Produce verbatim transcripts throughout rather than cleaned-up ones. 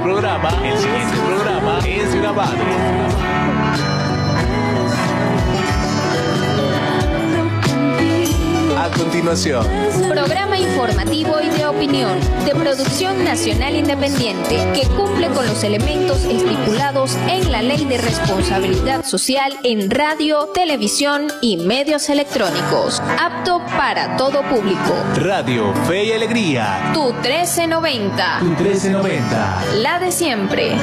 Programa, el siguiente programa es grabado. A continuación, programa informativo y de opinión de producción nacional independiente que cumple con los elementos estipulados en la Ley de Responsabilidad Social en radio, televisión y medios electrónicos. Apto para todo público. Radio Fe y Alegría. Tu trece noventa. Tu trece noventa. La de siempre.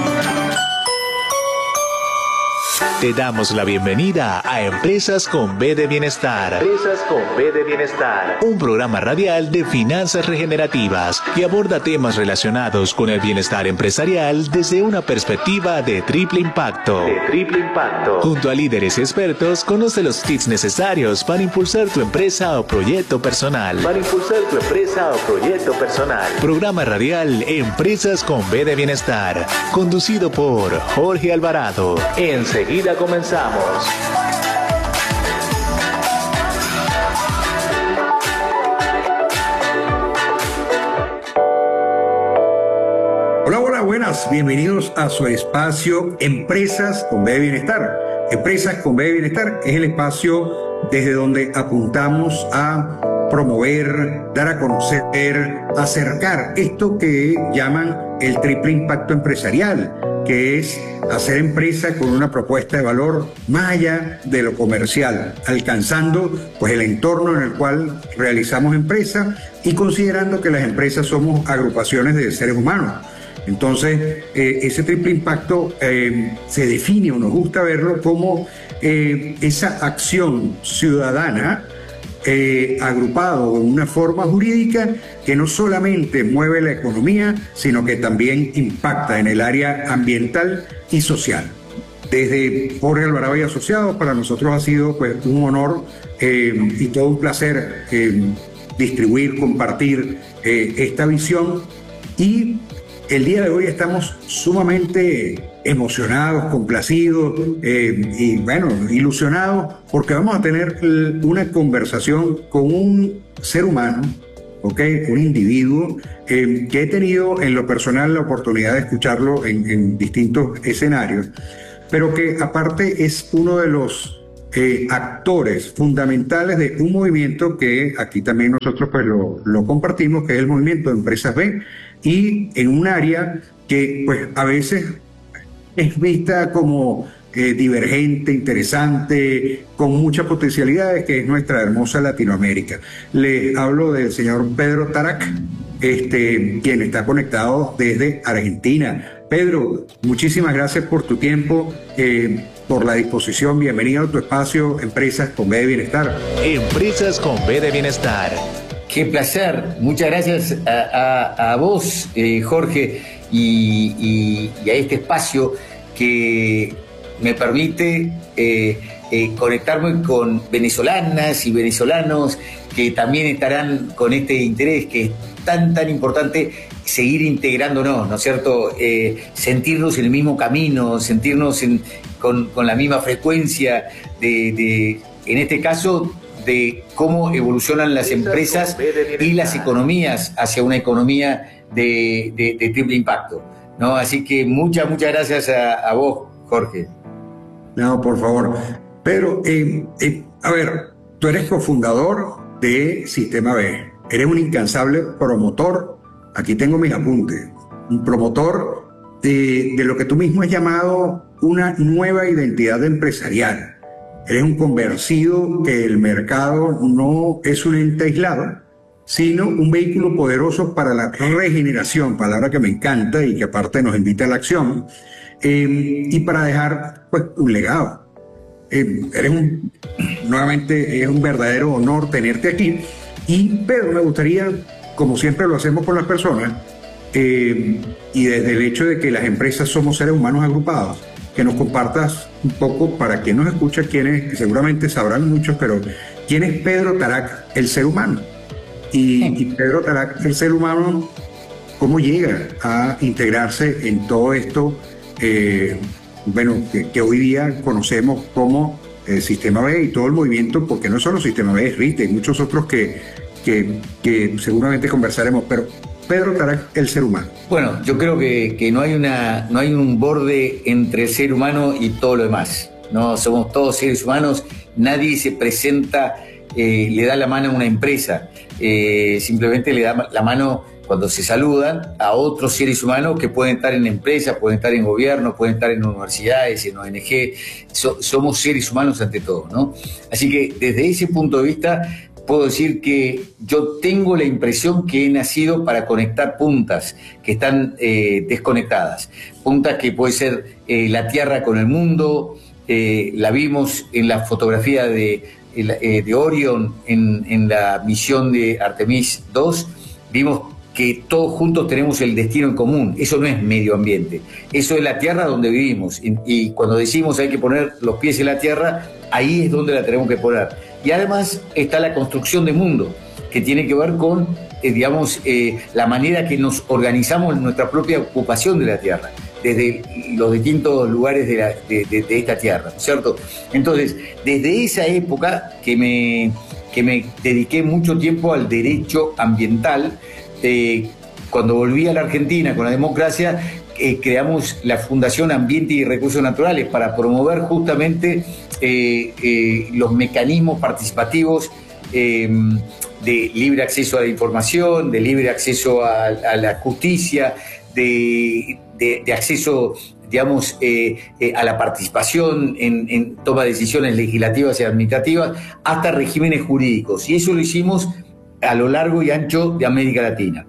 Te damos la bienvenida a Empresas con B de Bienestar. Empresas con B de Bienestar. Un programa radial de finanzas regenerativas que aborda temas relacionados con el bienestar empresarial desde una perspectiva de triple impacto. De triple impacto. Junto a líderes expertos, conoce los tips necesarios para impulsar tu empresa o proyecto personal. Para impulsar tu empresa o proyecto personal. Programa radial Empresas con B de Bienestar. Conducido por Jorge Alvarado. Enseguida comenzamos. Hola, hola, buenas. Bienvenidos a su espacio Empresas con B de Bienestar. Empresas con B de Bienestar es el espacio desde donde apuntamos a promover, dar a conocer, acercar esto que llaman el triple impacto empresarial, que es hacer empresa con una propuesta de valor más allá de lo comercial, alcanzando pues el entorno en el cual realizamos empresa y considerando que las empresas somos agrupaciones de seres humanos. Entonces, eh, ese triple impacto eh, se define, o nos gusta verlo, como eh, esa acción ciudadana Eh, agrupado en una forma jurídica que no solamente mueve la economía, sino que también impacta en el área ambiental y social. Desde Jorge Alvarado y Asociados, para nosotros ha sido pues, un honor eh, y todo un placer eh, distribuir, compartir eh, esta visión, y el día de hoy estamos sumamente emocionados, complacidos eh, y bueno, ilusionados porque vamos a tener una conversación con un ser humano, ¿okay? Un individuo eh, que he tenido en lo personal la oportunidad de escucharlo en, en distintos escenarios, pero que aparte es uno de los eh, actores fundamentales de un movimiento que aquí también nosotros pues lo, lo compartimos, que es el movimiento de Empresas B, y en un área que pues a veces es vista como eh, divergente, interesante, con muchas potencialidades, que es nuestra hermosa Latinoamérica. Le hablo del señor Pedro Tarac, este, quien está conectado desde Argentina. Pedro, muchísimas gracias por tu tiempo, eh, por la disposición. Bienvenido a tu espacio Empresas con B de Bienestar. Empresas con B de Bienestar. Qué placer. Muchas gracias a, a, a vos, eh, Jorge, y, y, y a este espacio que me permite eh, eh, conectarme con venezolanas y venezolanos que también estarán con este interés que es tan, tan importante, seguir integrándonos, ¿no es cierto? Eh, sentirnos en el mismo camino, sentirnos en, con, con la misma frecuencia de, de, en este caso, de cómo evolucionan las empresas y las economías hacia una economía de, de, de triple impacto, ¿no? Así que muchas, muchas gracias a, a vos, Jorge. No, por favor. Pero, eh, eh, a ver, tú eres cofundador de Sistema B, eres un incansable promotor, aquí tengo mis apuntes, un promotor de, de lo que tú mismo has llamado una nueva identidad empresarial. Eres un convencido que el mercado no es un ente aislado, sino un vehículo poderoso para la regeneración, palabra que me encanta y que aparte nos invita a la acción, eh, y para dejar pues, un legado. Eh, eres un, nuevamente es un verdadero honor tenerte aquí, y Pedro, me gustaría, como siempre lo hacemos con las personas, eh, y desde el hecho de que las empresas somos seres humanos agrupados, que nos compartas un poco, para quien nos escucha, quienes, que seguramente sabrán muchos, pero ¿quién es Pedro Tarac, el ser humano? Y, y Pedro Tarac, el ser humano, ¿cómo llega a integrarse en todo esto, eh, bueno, que, que hoy día conocemos como eh, Sistema B y todo el movimiento? Porque no solo Sistema B, es R I T, hay muchos otros que, que, que seguramente conversaremos, pero Pedro Tarac, el ser humano. Bueno, yo creo que, que no hay una, no hay un borde entre el ser humano y todo lo demás. No somos todos seres humanos, nadie se presenta, eh, le da la mano a una empresa, eh, simplemente le da la mano cuando se saludan a otros seres humanos que pueden estar en empresas, pueden estar en gobiernos, pueden estar en universidades, en O N G, so, somos seres humanos ante todo, ¿no? Así que desde ese punto de vista puedo decir que yo tengo la impresión que he nacido para conectar puntas que están eh, desconectadas, puntas que puede ser eh, la Tierra con el mundo. Eh, la vimos en la fotografía de, eh, de Orion en, en la misión de Artemis dos, vimos que todos juntos tenemos el destino en común. Eso no es medio ambiente, eso es la Tierra donde vivimos, y, y cuando decimos hay que poner los pies en la Tierra, ahí es donde la tenemos que poner. Y además está la construcción de mundo, que tiene que ver con, eh, digamos, eh, la manera que nos organizamos en nuestra propia ocupación de la Tierra, desde los distintos lugares de, la, de, de, de esta tierra, ¿no es cierto? Entonces, desde esa época que me, que me dediqué mucho tiempo al derecho ambiental, eh, cuando volví a la Argentina con la democracia, eh, creamos la Fundación Ambiente y Recursos Naturales para promover justamente eh, eh, los mecanismos participativos eh, de libre acceso a la información, de libre acceso a, a la justicia, de, de, de acceso, digamos, eh, eh, a la participación en, en toma de decisiones legislativas y administrativas, hasta regímenes jurídicos. Y eso lo hicimos a lo largo y ancho de América Latina.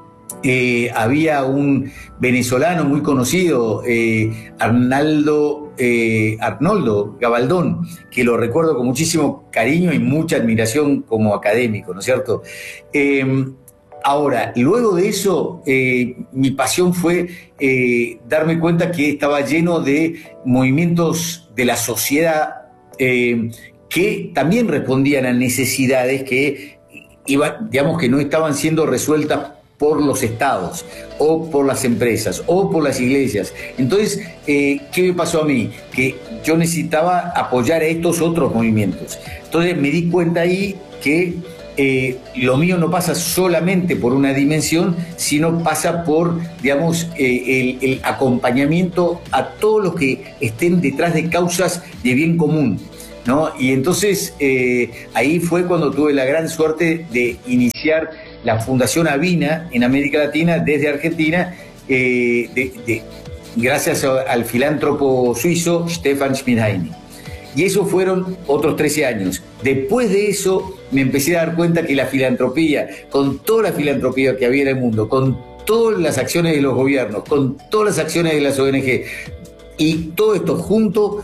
Eh, había un venezolano muy conocido, eh, Arnaldo, eh, Arnoldo Gabaldón, que lo recuerdo con muchísimo cariño y mucha admiración como académico, ¿no es cierto? Eh, Ahora, luego de eso, eh, mi pasión fue eh, darme cuenta que estaba lleno de movimientos de la sociedad eh, que también respondían a necesidades que, iba, digamos, que no estaban siendo resueltas por los estados, o por las empresas, o por las iglesias. Entonces, eh, ¿qué me pasó a mí? Que yo necesitaba apoyar a estos otros movimientos. Entonces me di cuenta ahí que Eh, lo mío no pasa solamente por una dimensión, sino pasa por, digamos, eh, el, el acompañamiento a todos los que estén detrás de causas de bien común, ¿no? Y entonces eh, ahí fue cuando tuve la gran suerte de iniciar la Fundación Avina en América Latina desde Argentina, eh, de, de, gracias a, al filántropo suizo Stefan Schmidheiny. Y eso fueron otros trece años. Después de eso me empecé a dar cuenta que la filantropía, con toda la filantropía que había en el mundo, con todas las acciones de los gobiernos, con todas las acciones de las O N G, y todo esto junto,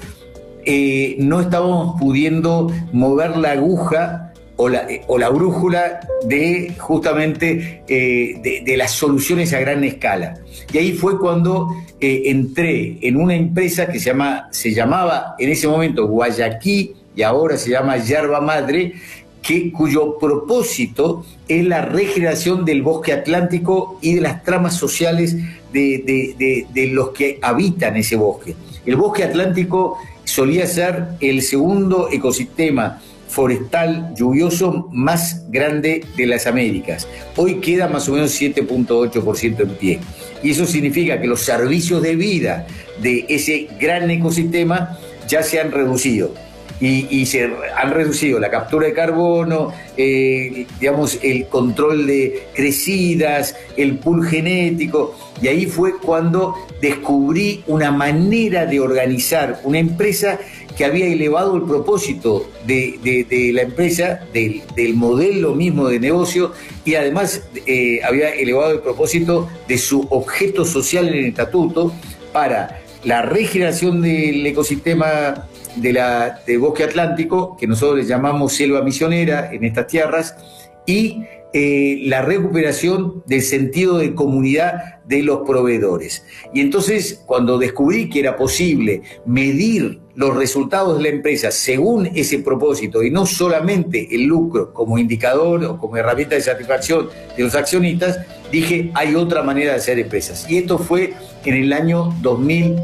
eh, no estábamos pudiendo mover la aguja o la, o la brújula de justamente eh, de, de las soluciones a gran escala. Y ahí fue cuando eh, entré en una empresa que se, llama, se llamaba en ese momento Guayaquil y ahora se llama Yerba Madre, que, cuyo propósito es la regeneración del bosque atlántico y de las tramas sociales de, de, de, de los que habitan ese bosque. El bosque atlántico solía ser el segundo ecosistema forestal lluvioso más grande de las Américas. Hoy queda más o menos siete punto ocho por ciento en pie. Y eso significa que los servicios de vida de ese gran ecosistema ya se han reducido. Y, y se han reducido la captura de carbono, eh, digamos, el control de crecidas, el pool genético. Y ahí fue cuando descubrí una manera de organizar una empresa que había elevado el propósito de, de, de la empresa, del, del modelo mismo de negocio, y además eh, había elevado el propósito de su objeto social en el estatuto para la regeneración del ecosistema de la, del bosque atlántico, que nosotros le llamamos selva misionera en estas tierras, y eh, la recuperación del sentido de comunidad de los proveedores. Y entonces, cuando descubrí que era posible medir los resultados de la empresa según ese propósito y no solamente el lucro como indicador o como herramienta de satisfacción de los accionistas, dije, hay otra manera de hacer empresas. Y esto fue en el año dos mil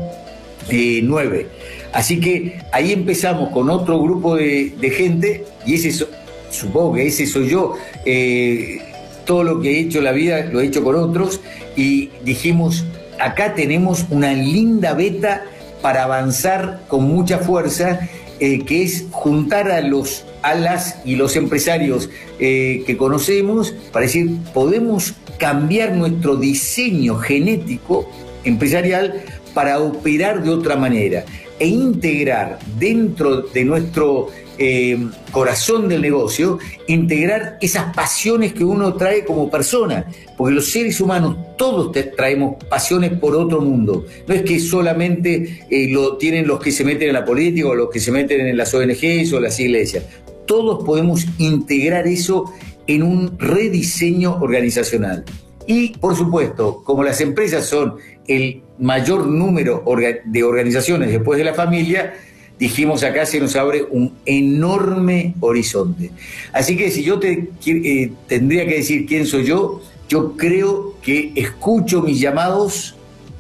nueve. Así que ahí empezamos con otro grupo de, de gente, y ese so, supongo que ese soy yo, eh, todo lo que he hecho en la vida lo he hecho con otros, y dijimos, acá tenemos una linda beta para avanzar con mucha fuerza, eh, que es juntar a los a las y los empresarios eh, que conocemos, para decir, podemos cambiar nuestro diseño genético empresarial para operar de otra manera e integrar dentro de nuestro eh, corazón del negocio, integrar esas pasiones que uno trae como persona, porque los seres humanos todos te traemos pasiones por otro mundo. No es que solamente eh, lo tienen los que se meten en la política o los que se meten en las O N Ges o las iglesias. Todos podemos integrar eso en un rediseño organizacional. Y, por supuesto, como las empresas son el mayor número de organizaciones después de la familia, dijimos, acá se nos abre un enorme horizonte. Así que si yo te eh, tendría que decir quién soy yo, yo creo que escucho mis llamados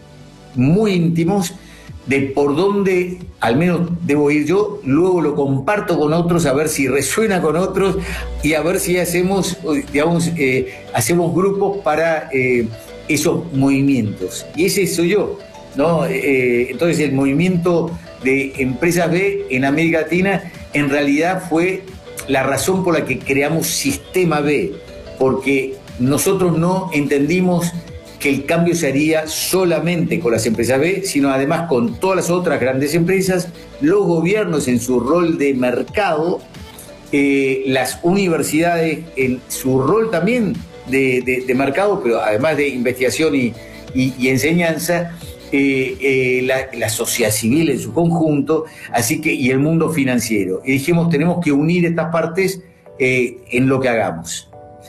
muy íntimos de por dónde al menos debo ir yo, luego lo comparto con otros a ver si resuena con otros y a ver si hacemos, digamos, eh, hacemos grupos para eh, esos movimientos. Y ese soy yo, ¿no? Eh, entonces el movimiento de Empresas B en América Latina en realidad fue la razón por la que creamos Sistema B, porque nosotros no entendimos que el cambio se haría solamente con las empresas B, sino además con todas las otras grandes empresas, los gobiernos en su rol de mercado, eh, las universidades en su rol también de, de, de mercado, pero además de investigación y, y, y enseñanza, eh, eh, la, la sociedad civil en su conjunto, así que, y el mundo financiero. Y dijimos, tenemos que unir estas partes eh, en lo que hagamos.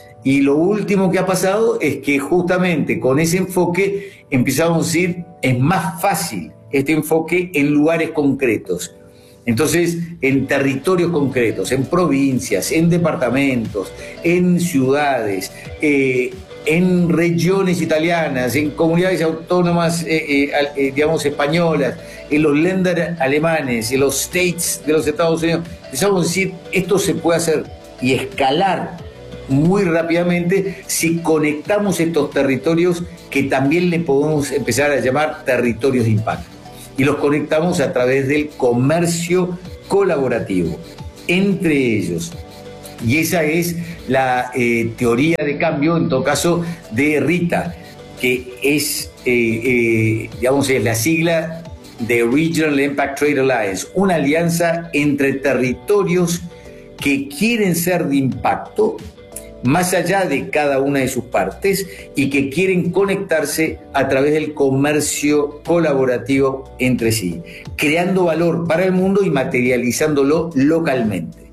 Y lo último que ha pasado es que justamente con ese enfoque empezamos a decir, es más fácil este enfoque en lugares concretos. Entonces, en territorios concretos, en provincias, en departamentos, en ciudades, eh, en regiones italianas, en comunidades autónomas, eh, eh, eh, digamos, españolas, en los Länder alemanes, en los States de los Estados Unidos. Empezamos a decir, esto se puede hacer y escalar muy rápidamente si conectamos estos territorios que también le podemos empezar a llamar territorios de impacto. Y los conectamos a través del comercio colaborativo entre ellos. Y esa es la eh, teoría de cambio, en todo caso, de RITA, que es, eh, eh, digamos, es la sigla de Regional Impact Trade Alliance, una alianza entre territorios que quieren ser de impacto, más allá de cada una de sus partes, y que quieren conectarse a través del comercio colaborativo entre sí, creando valor para el mundo y materializándolo localmente.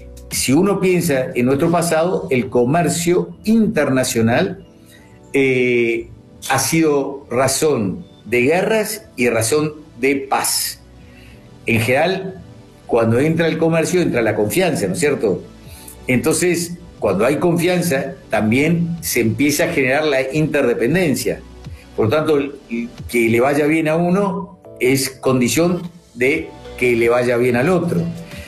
Si uno piensa en nuestro pasado, el comercio internacional eh, ha sido razón de guerras y razón de paz. En general, cuando entra el comercio, entra la confianza, ¿no es cierto? Entonces, cuando hay confianza, también se empieza a generar la interdependencia. Por lo tanto, que le vaya bien a uno es condición de que le vaya bien al otro.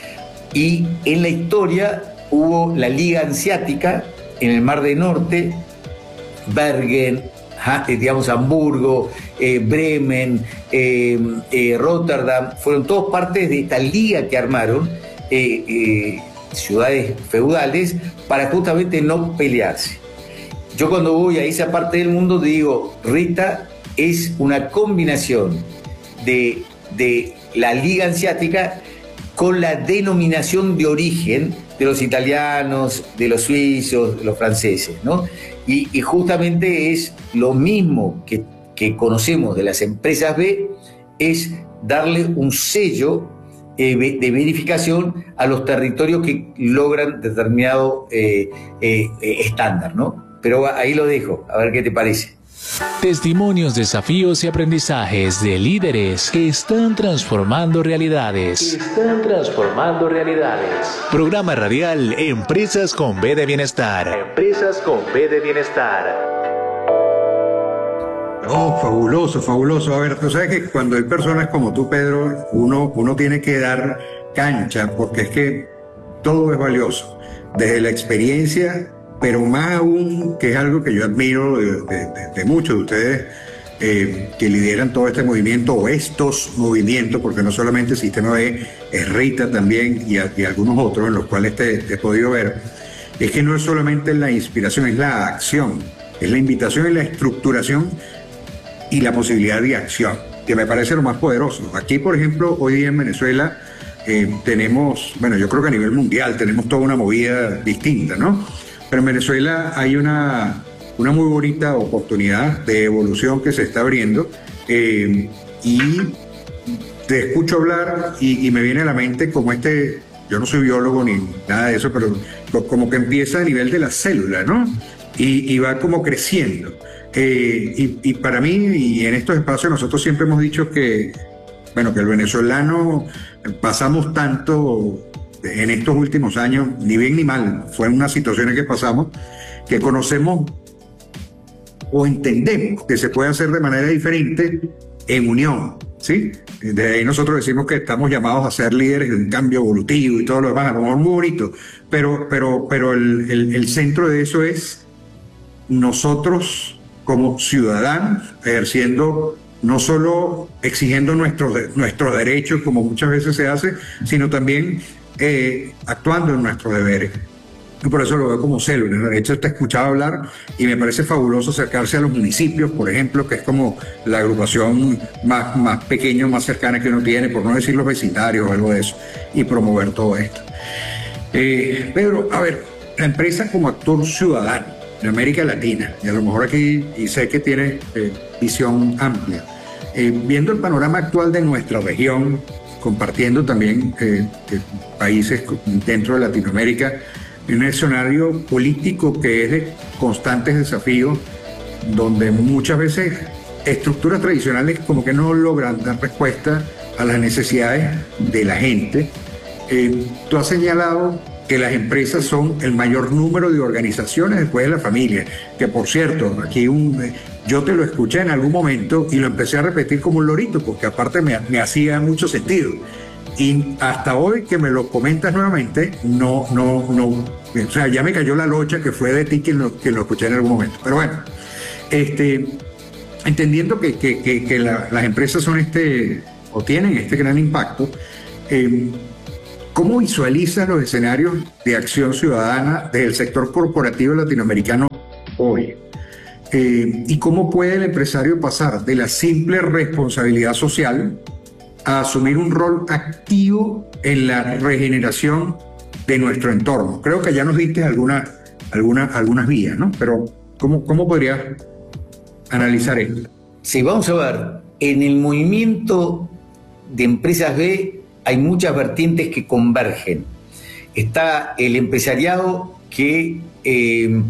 Y en la historia hubo la Liga Hanseática en el Mar del Norte, Bergen, digamos Hamburgo, eh, Bremen, eh, eh, Rotterdam, fueron todas partes de esta liga que armaron, eh, eh, ciudades feudales, para justamente no pelearse. Yo cuando voy a esa parte del mundo digo, RITA es una combinación de, de la Liga Hanseática con la denominación de origen de los italianos, de los suizos, de los franceses, ¿no? Y, y justamente es lo mismo que, que conocemos de las empresas B, es darle un sello eh, de verificación a los territorios que logran determinado eh, eh, eh, estándar, ¿no? Pero ahí lo dejo, a ver qué te parece. Testimonios, desafíos y aprendizajes de líderes que están transformando realidades. Están transformando realidades. Programa radial Empresas con B de Bienestar. Empresas con B de Bienestar. Oh, fabuloso, fabuloso. A ver, tú sabes que cuando hay personas como tú, Pedro, uno, uno tiene que dar cancha, porque es que todo es valioso. Desde la experiencia pero más aún, que es algo que yo admiro de, de, de muchos de ustedes, eh, que lideran todo este movimiento, o estos movimientos, porque no solamente el Sistema B, es Rita también, y, a, y algunos otros en los cuales te, te he podido ver, es que no es solamente la inspiración, es la acción, es la invitación y la estructuración y la posibilidad de acción, que me parece lo más poderoso. Aquí, por ejemplo, hoy día en Venezuela eh, tenemos, bueno, yo creo que a nivel mundial tenemos toda una movida distinta, ¿no? Pero en Venezuela hay una, una muy bonita oportunidad de evolución que se está abriendo, eh, y te escucho hablar y, y me viene a la mente como este, yo no soy biólogo ni nada de eso, pero como que empieza a nivel de la célula, ¿no? Y, y va como creciendo. Eh, y, y para mí, y en estos espacios, nosotros siempre hemos dicho que, bueno, que el venezolano pasamos tanto en estos últimos años, ni bien ni mal, fueron unas situaciones que pasamos, que conocemos o entendemos que se puede hacer de manera diferente en unión, ¿sí? De ahí nosotros decimos que estamos llamados a ser líderes de un cambio evolutivo y todo lo demás, a lo mejor muy bonito, pero, pero, pero el, el, el centro de eso es nosotros como ciudadanos ejerciendo, no solo exigiendo nuestros, nuestros derechos como muchas veces se hace, sino también eh, actuando en nuestros deberes. Y por eso lo veo como célula. De hecho, te he escuchado hablar y me parece fabuloso acercarse a los municipios, por ejemplo, que es como la agrupación más, más pequeña, más cercana que uno tiene, por no decir los vecindarios o algo de eso, y promover todo esto. Eh, Pedro, a ver, la empresa como actor ciudadano en América Latina, y a lo mejor aquí, y sé que tiene eh, visión amplia, eh, viendo el panorama actual de nuestra región, compartiendo también eh, eh, países dentro de Latinoamérica, en un escenario político que es de constantes desafíos, donde muchas veces estructuras tradicionales como que no logran dar respuesta a las necesidades de la gente. Eh, tú has señalado que las empresas son el mayor número de organizaciones después de la familia, que por cierto, aquí un, yo te lo escuché en algún momento y lo empecé a repetir como un lorito, porque aparte me, me hacía mucho sentido. Y hasta hoy que me lo comentas nuevamente, no, no, no, o sea, ya me cayó la locha que fue de ti quien lo, quien lo escuché en algún momento. Pero bueno, este, entendiendo que, que, que, que la, las empresas son este, o tienen este gran impacto, eh, ¿cómo visualizas los escenarios de acción ciudadana del sector corporativo latinoamericano hoy? Eh, ¿Y cómo puede el empresario pasar de la simple responsabilidad social a asumir un rol activo en la regeneración de nuestro entorno? Creo que ya nos diste alguna, alguna, algunas vías, ¿no? Pero ¿cómo, cómo podrías analizar esto? Sí, vamos a ver. En el movimiento de Empresas B hay muchas vertientes que convergen. Está el empresariado que eh,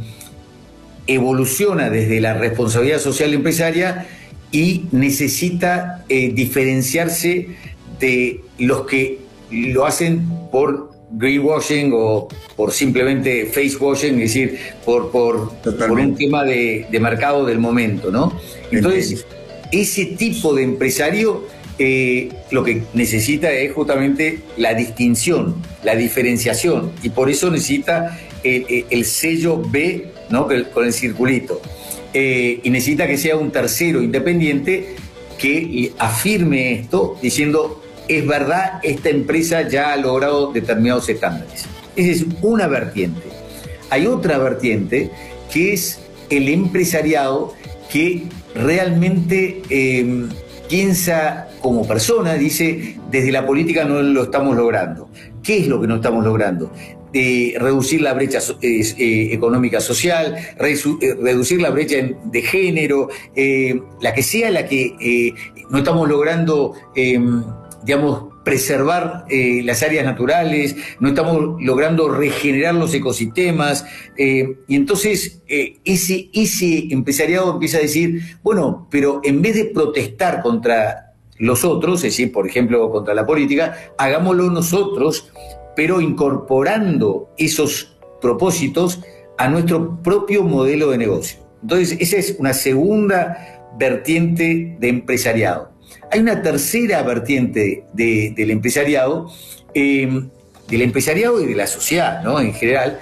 evoluciona desde la responsabilidad social empresaria y necesita eh, diferenciarse de los que lo hacen por greenwashing o por simplemente facewashing, es decir, por, por, por un tema de, de mercado del momento, ¿no? Entonces, ese tipo de empresario eh, lo que necesita es justamente la distinción, la diferenciación, y por eso necesita el, el sello B, ¿no? Con el circulito. Eh, y necesita que sea un tercero independiente que afirme esto diciendo, es verdad, esta empresa ya ha logrado determinados estándares. Esa es una vertiente. Hay otra vertiente que es el empresariado que realmente eh, piensa como persona, dice, desde la política no lo estamos logrando. ¿Qué es lo que no estamos logrando? Eh, reducir la brecha eh, eh, económica social, resu- eh, reducir la brecha en, de género, eh, la que sea la que eh, no estamos logrando, eh, digamos, preservar eh, las áreas naturales, no estamos logrando regenerar los ecosistemas, eh, y entonces eh, ese, ese empresariado empieza a decir, bueno, pero en vez de protestar contra los otros, es decir, por ejemplo, contra la política, hagámoslo nosotros, pero incorporando esos propósitos a nuestro propio modelo de negocio. Entonces, esa es una segunda vertiente de empresariado. Hay una tercera vertiente de, del empresariado, eh, del empresariado y de la sociedad, ¿no? En general,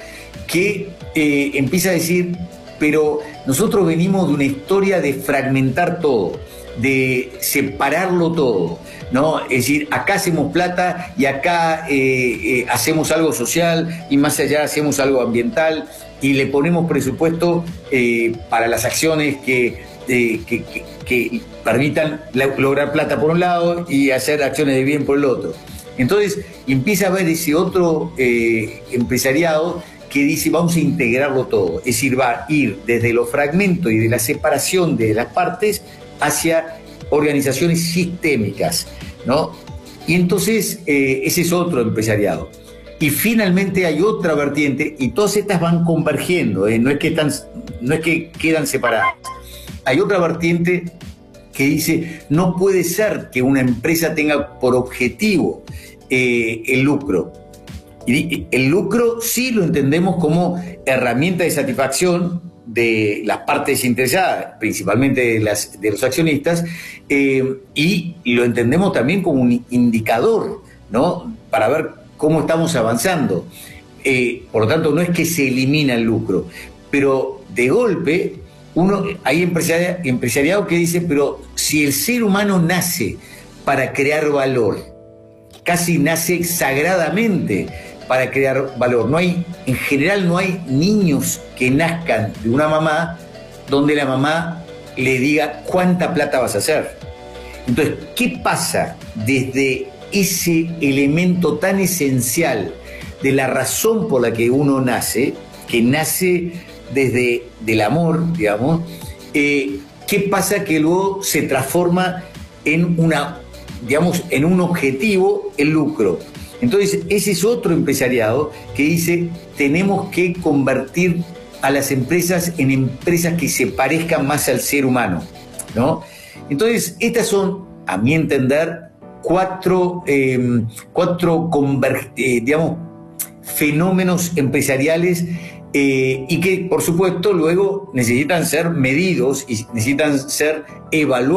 que eh, empieza a decir, pero nosotros venimos de una historia de fragmentar todo, de separarlo todo, ¿no? Es decir, acá hacemos plata y acá eh, eh, hacemos algo social y más allá hacemos algo ambiental y le ponemos presupuesto eh, para las acciones que, eh, que, que, que permitan lograr plata por un lado y hacer acciones de bien por el otro. Entonces empieza a haber ese otro eh, empresariado que dice vamos a integrarlo todo, es decir, va a ir desde los fragmentos y de la separación de las partes hacia organizaciones sistémicas, ¿no? Y entonces eh, ese es otro empresariado. Y finalmente hay otra vertiente y todas estas van convergiendo, ¿eh? no, es que están, no es que quedan separadas. Hay otra vertiente que dice no puede ser que una empresa tenga por objetivo eh, el lucro. Y el lucro sí lo entendemos como herramienta de satisfacción de las partes interesadas, principalmente de, las, de los accionistas, eh, y lo entendemos también como un indicador, ¿no? Para ver cómo estamos avanzando. Eh, por lo tanto, no es que se elimina el lucro, pero de golpe uno, hay empresari- empresariado que dice, pero si el ser humano nace para crear valor, casi nace sagradamente para crear valor. No hay, en general no hay niños que nazcan de una mamá donde la mamá le diga cuánta plata vas a hacer. Entonces, ¿qué pasa desde ese elemento tan esencial de la razón por la que uno nace, que nace desde el amor, digamos, eh, qué pasa que luego se transforma en una, digamos, en un objetivo, el lucro? Entonces, ese es otro empresariado que dice, tenemos que convertir a las empresas en empresas que se parezcan más al ser humano, ¿no? Entonces, estas son, a mi entender, cuatro, eh, cuatro conver- eh, digamos, fenómenos empresariales eh, y que, por supuesto, luego necesitan ser medidos y necesitan ser evaluados